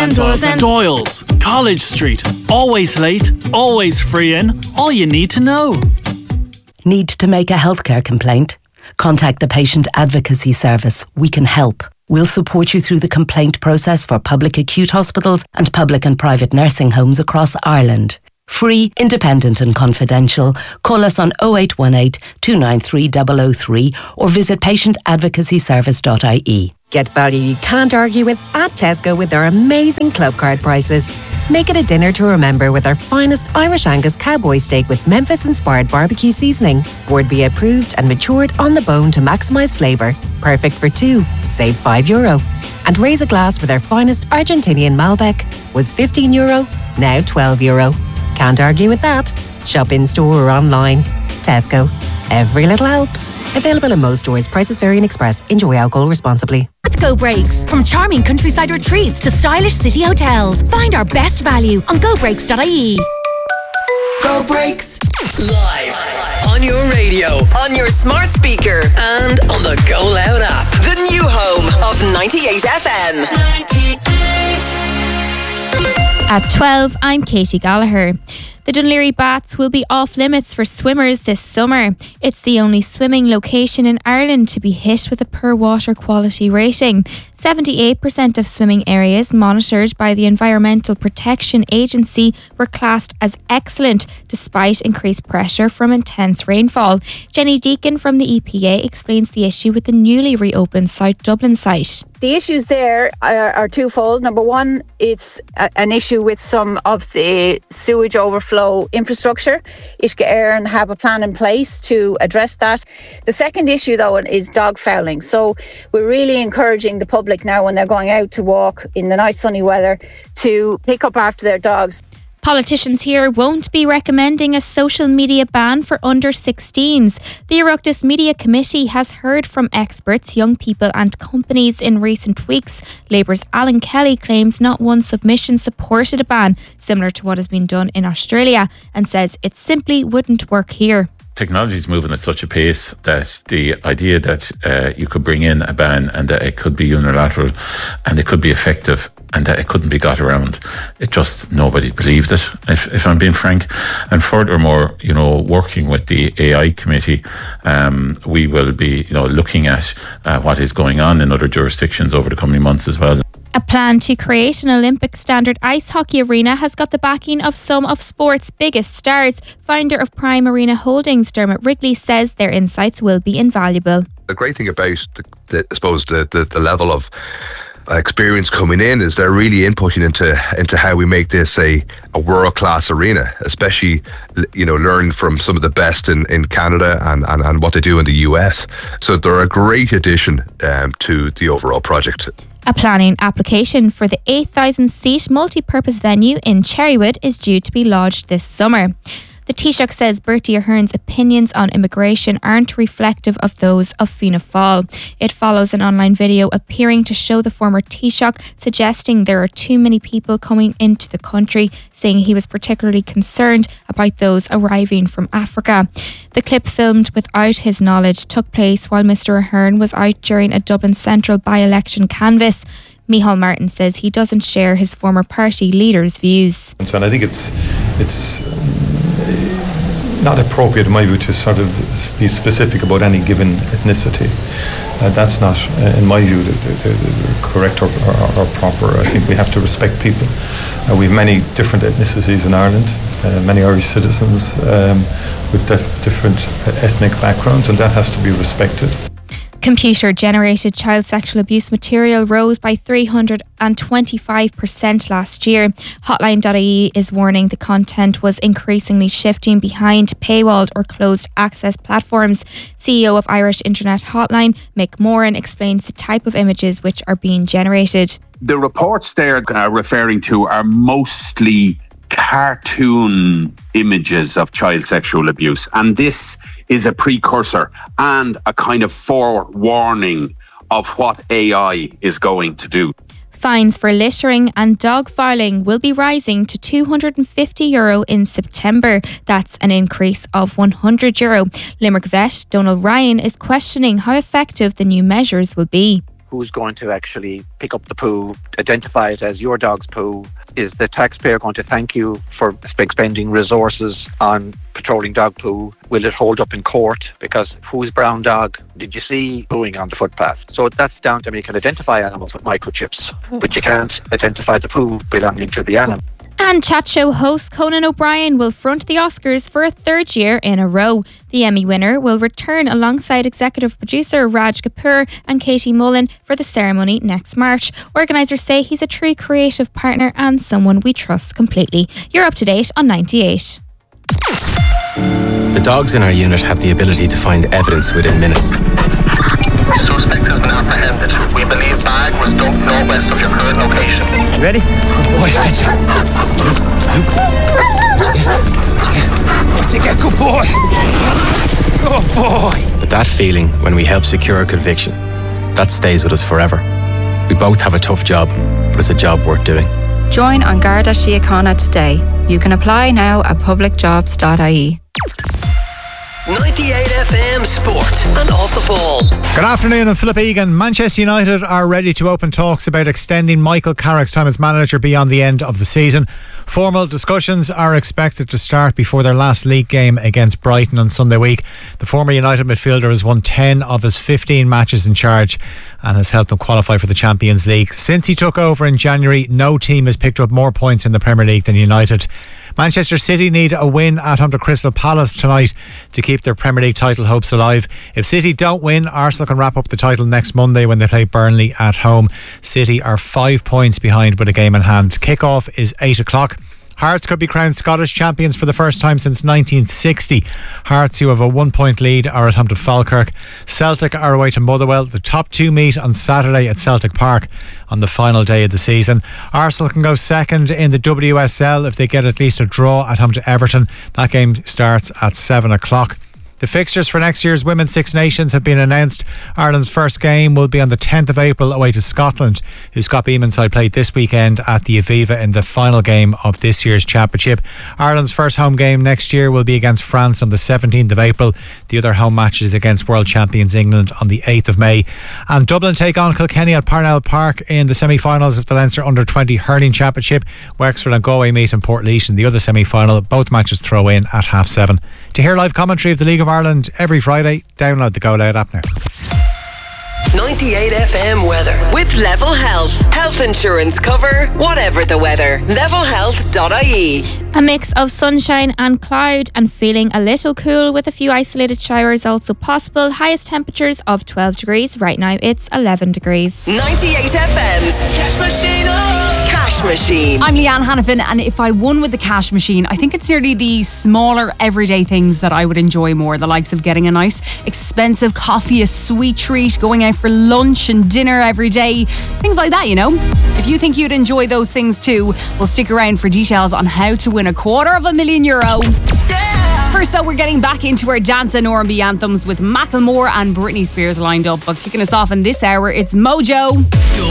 Sandals and Doyle's, College Street. Always late, always free in. All you need to know. Need to make a healthcare complaint? Contact the Patient Advocacy Service. We can help. We'll support you through the complaint process for public acute hospitals and public and private nursing homes across Ireland. Free, independent and confidential. Call us on 0818 293 003 or visit patientadvocacyservice.ie. Get value you can't argue with at Tesco with their amazing club card prices. Make it a dinner to remember with our finest Irish Angus cowboy steak with Memphis-inspired barbecue seasoning. Word be approved and matured on the bone to maximise flavour. Perfect for two. Save €5. And raise a glass with our finest Argentinian Malbec. Was €15, now €12. Can't argue with that. Shop in store or online. Tesco. Every little helps. Available in most stores. Prices vary in Express. Enjoy alcohol responsibly. With Go Breaks. From charming countryside retreats to stylish city hotels. Find our best value on gobreaks.ie. Go Breaks. Live. On your radio, on your smart speaker, and on the Go Loud app. The new home of 98 FM. 98. At 12, I'm Katie Gallagher. The Dún Laoghaire Baths will be off limits for swimmers this summer. It's the only swimming location in Ireland to be hit with a poor water quality rating. 78% of swimming areas monitored by the Environmental Protection Agency were classed as excellent despite increased pressure from intense rainfall. Jenny Deacon from the EPA explains the issue with the newly reopened South Dublin site. The issues there are twofold. Number one, it's an issue with some of the sewage overflow infrastructure. Uisce Éireann have a plan in place to address that. The second issue, though, is dog fouling. So we're really encouraging the public now when they're going out to walk in the nice sunny weather to pick up after their dogs. Politicians here won't be recommending a social media ban for under 16s. The Oireachtas Media Committee has heard from experts, young people and companies in recent weeks. Labour's Alan Kelly claims not one submission supported a ban, similar to what has been done in Australia, and says it simply wouldn't work here. Technology is moving at such a pace that the idea that you could bring in a ban and that it could be unilateral and it could be effective and that it couldn't be got around, it just, nobody believed it, if I'm being frank. And furthermore, working with the AI committee, we will be, looking at what is going on in other jurisdictions over the coming months as well. A plan to create an Olympic standard ice hockey arena has got the backing of some of sport's biggest stars. Founder of Prime Arena Holdings, Dermot Wrigley, says their insights will be invaluable. The great thing about the level of experience coming in is they're really inputting into how we make this a world-class arena, especially learn from some of the best in Canada and what they do in the US. So they're a great addition to the overall project. A planning application for the 8,000-seat multi-purpose venue in Cherrywood is due to be lodged this summer. The Taoiseach says Bertie Ahern's opinions on immigration aren't reflective of those of Fianna Fáil. It follows an online video appearing to show the former Taoiseach suggesting there are too many people coming into the country, saying he was particularly concerned about those arriving from Africa. The clip, filmed without his knowledge, took place while Mr Ahern was out during a Dublin Central by-election canvass. Micheál Martin says he doesn't share his former party leader's views. And I think it's not appropriate in my view to sort of be specific about any given ethnicity. That's not, in my view, the correct or proper. I think we have to respect people. We have many different ethnicities in Ireland, many Irish citizens with different ethnic backgrounds, and that has to be respected. Computer-generated child sexual abuse material rose by 325% last year. Hotline.ie is warning the content was increasingly shifting behind paywalled or closed access platforms. CEO of Irish Internet Hotline, Mick Moran, explains the type of images which are being generated. The reports they're referring to are mostly cartoon images of child sexual abuse, and this is a precursor and a kind of forewarning of what AI is going to do. Fines for littering and dog fouling will be rising to €250 in September. That's an increase of €100. Limerick vet Donald Ryan is questioning how effective the new measures will be. who's going to actually pick up the poo, identify it as your dog's poo? Is the taxpayer going to thank you for expending resources on patrolling dog poo? Will it hold up in court? Because whose brown dog did you see pooing on the footpath? So that's down to, you can identify animals with microchips, but you can't identify the poo belonging to the animal. And chat show host Conan O'Brien will front the Oscars for a third year in a row. The Emmy winner will return alongside executive producer Raj Kapoor and Katie Mullen for the ceremony next March. Organisers say he's a true creative partner and someone we trust completely. You're up to date on 98. The dogs in our unit have the ability to find evidence within minutes. Suspect has been apprehended. We believe bag was dumped northwest of your current location. Ready? Good boy, Fletcher. Luke. Good boy. Good boy. But that feeling when we help secure a conviction, that stays with us forever. We both have a tough job, but it's a job worth doing. Join An Garda Síochána today. You can apply now at publicjobs.ie. 98 FM Sport and Off the Ball. Good afternoon, I'm Philip Egan. Manchester United are ready to open talks about extending Michael Carrick's time as manager beyond the end of the season. Formal discussions are expected to start before their last league game against Brighton on Sunday week. The former United midfielder has won 10 of his 15 matches in charge and has helped them qualify for the Champions League. Since he took over in January, no team has picked up more points in the Premier League than United. Manchester City need a win at home to Crystal Palace tonight to keep their Premier League title hopes alive. If City don't win, Arsenal can wrap up the title next Monday when they play Burnley at home. City are 5 points behind with a game in hand. Kick-off is 8 o'clock. Hearts could be crowned Scottish champions for the first time since 1960. Hearts, who have a 1 point lead, are at home to Falkirk. Celtic are away to Motherwell. The top two meet on Saturday at Celtic Park on the final day of the season. Arsenal can go second in the WSL if they get at least a draw at home to Everton. That game starts at 7 o'clock. The fixtures for next year's Women's Six Nations have been announced. Ireland's first game will be on the 10th of April away to Scotland, who Scott Beeman's side played this weekend at the Aviva in the final game of this year's championship. Ireland's first home game next year will be against France on the 17th of April. The other home match is against world champions England on the 8th of May. And Dublin take on Kilkenny at Parnell Park in the semi-finals of the Leinster Under-20 Hurling Championship. Wexford and Galway meet in Portlaoise in the other semi-final. Both matches throw in at 7:30. To hear live commentary of the League of Ireland every Friday, download the Go Loud app now. 98 FM weather with Level Health. Health insurance cover, whatever the weather. Levelhealth.ie. A mix of sunshine and cloud and feeling a little cool with a few isolated showers also possible. Highest temperatures of 12 degrees. Right now it's 11 degrees. 98 FM's Cash Machine. Cash Machine. I'm Leanne Hannafin, and if I won with the cash machine, I think it's nearly the smaller everyday things that I would enjoy more. The likes of getting a nice expensive coffee, a sweet treat, going out for lunch and dinner every day. Things like that, you know. If you think you'd enjoy those things too, well, stick around for details on how to win €250,000. First though, we're getting back into our dance and R&B anthems with Macklemore and Britney Spears lined up. But kicking us off in this hour, it's Mojo.